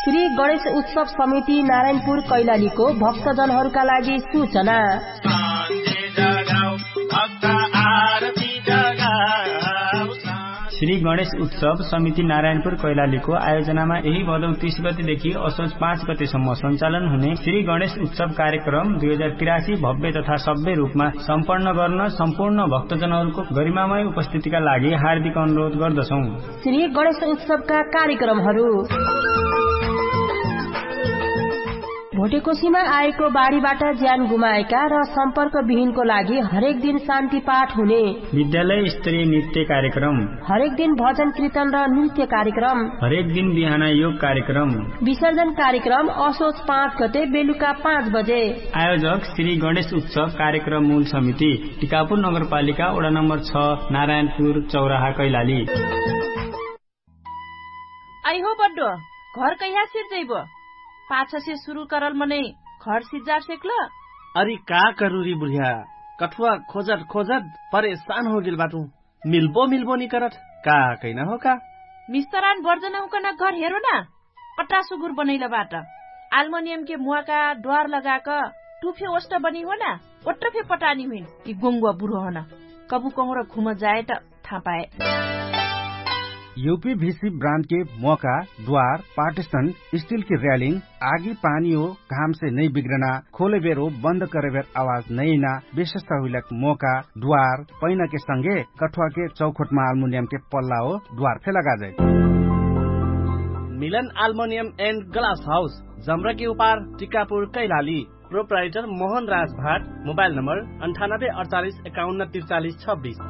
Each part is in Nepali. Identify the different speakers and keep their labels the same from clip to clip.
Speaker 1: श्री गणेश उत्सव समिति नारायणपुर कैलालीको भक्तजनहरूका लागि सूचना।
Speaker 2: श्री गणेश उत्सव समिति नारायणपुर कैलालीको आयोजनामा यही भदौ 30 गतेदेखि असोज 5 गतेसम्म सञ्चालन हुने श्री गणेश उत्सव कार्यक्रम 2083 भव्य तथा सभ्य रूपमा सम्पन्न गर्न सम्पूर्ण भक्तजनहरूको गरिमामय उपस्थितिका लागि हार्दिक अनुरोध गर्दछौं।
Speaker 1: श्री गणेश उत्सवका कार्यक्रमहरू भोटेकोसीमा आएको बाढीबाट ज्यान गुमाएका र सम्पर्क विहीनको लागि हरेक दिन शान्ति पाठ हुने,
Speaker 2: विद्यालय स्तरीय नृत्य कार्यक्रम,
Speaker 1: हरेक दिन भजन कीर्तन र नृत्य कार्यक्रम,
Speaker 2: हरेक दिन बिहान योग कार्यक्रम,
Speaker 1: विसर्जन कार्यक्रम असोज 5 गते बेलुका 5 बजे।
Speaker 2: आयोजक श्री गणेश उत्सव कार्यक्रम मूल समिति, टिकापुर नगरपालिका वडा नम्बर 6 नारायणपुर चौराहा कैलाली।
Speaker 3: आई हो बड्डो घर कहिया सिर जइबो? पाछा से शुरू करल मने घर सिजार सेकल।
Speaker 4: अरे का करूरी बुढ़िया, कठुआ खोजत खोजत परेशान हो गेल बाटू। मिल्बो नि करत का कैना हो का
Speaker 3: मिस्तरान वर्जना हुकन घर हेरो न पट्टा सुगुर बनैल बाट एल्युमिनियम के मुआ का द्वार लगाक टुफे ओस्ट बनी हो न ओट्टफे पटानी हुइन कि गोंगुआ बुढो हो न कबु कहरो घुम जाए त थाहा पाए।
Speaker 5: यूपीवीसी ब्रांड के मौका द्वार पार्टीशन स्टील की रेलिंग आगी पानी हो घाम से नहीं बिगड़ना खोले बेर हो बंद करे बेर आवाज नहीं ना विशेषता हुई मौका द्वार पैना के संगे कठुआ के चौखट में एल्युमिनियम के पल्ला हो द्वार पे लगा जाए।
Speaker 4: मिलन एल्युमिनियम एंड ग्लास हाउस जमरा के उपार टिकापुर कैलाली। प्रोप्राइटर मोहन राज भाट। Mobile number 98 48 51 43 26।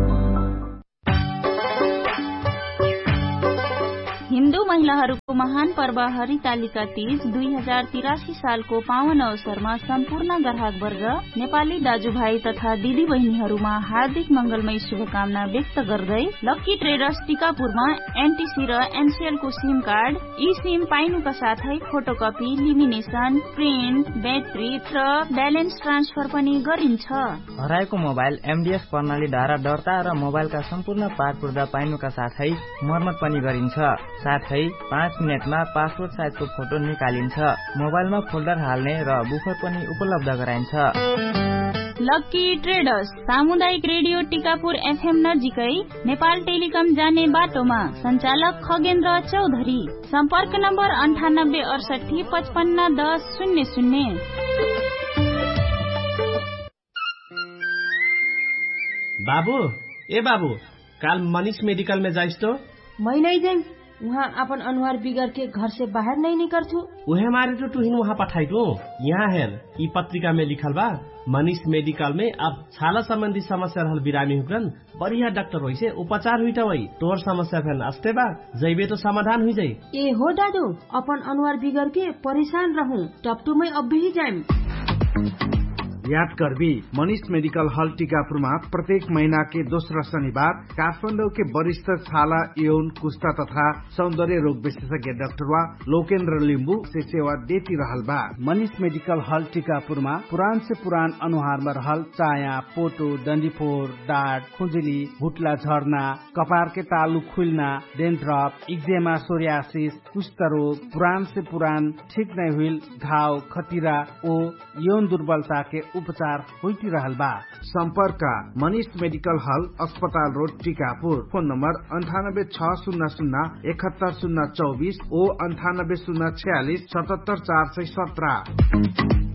Speaker 6: हिन्दू महिलाहरूको महान पर्व हरितालिका तीज 2083 सालको पावन अवसरमा सम्पूर्ण ग्राहक वर्ग नेपाली दाजुभाइ तथा दिदी बहिनीहरूमा हार्दिक मंगलमय शुभकामना व्यक्त गर्दै लक्की ट्रेडर्स टिकापुरमा एनटीसी र एनसीएल को सिम कार्ड ई सिम पाइनुका साथै फोटोकपी लिमिनेसन प्रिन्ट ब्याट्री र ब्यालेन्स ट्रान्सफर पनि गरिन्छ।
Speaker 7: हराएको मोबाइल एमडीएस प्रणालीद्वारा दर्ता र मोबाइलका सम्पूर्ण पार्ट पुर्जा पाइनुका साथै मर्मत पनि गरिन्छ। साथै 5 मिनेटमा पासपोर्ट साइजको फोटो निकालिन्छ। मोबाइलमा फोल्डर हाल्ने र बुफर पनि उपलब्ध गराइन्छ।
Speaker 6: लक्की ट्रेडर्स सामुदायिक रेडियो टिकापुर एफएम नजिकै नेपाल टेलिकम जाने बाटोमा। सञ्चालक खगेन्द्र चौधरी। सम्पर्क नम्बर 98 68 55 10 00।
Speaker 4: बाबू ए बाबू काल मनीष मेडिकल में जाइस तो?
Speaker 1: मैं नहीं जाऊँ, वहाँ अपन अनुहार बिगड़ के घर से बाहर नहीं निकलू।
Speaker 4: उहे मारे तो तुहिन वहाँ पठाई दो। यहाँ है ई पत्रिका में लिखल बा मनीष मेडिकल में अब छाला संबंधी समस्या रहल बिरामी हुकन बढ़िया डॉक्टर होई से उपचार हुई वही तोर समस्या फैन अस्ते बा जैबे तो समाधान हुई जाये।
Speaker 1: ए हो दादू अपन अनुहार बिगड़ के परेशान रहूं टपटू में अब भी जाए।
Speaker 5: याद करबी मनीष मेडिकल हॉल टीकापुरमा प्रत्येक महीना के दोस्रो शनिबार काठमाडौँ के वरिष्ठ छाला यौन कुष्ठा तथा सौंदर्य रोग विशेषज्ञ डाक्टर लोकेन्द्र लिम्बू से सेवा देती रहल बा। मनीष मेडिकल हॉल टीकापुरमा पुरान से पुरान अनुहार में रहल चाया पोटो डंडीफोर डाँट खुजली भुटला झर्ना कपार के तालु खुलना डेन्ड्रफ इक्जेमा सोरियासिस कुष्ठ रोग पुरान से पुरान ठीक नहीं हुई घाव खतिरा ओ यौन दुर्बलता के उपचार होती रहल बा। संपर्क मनीष मेडिकल हॉल अस्पताल रोड टीकापुर। फोन नंबर 98 600 71 024 ओ 98 046 77 417।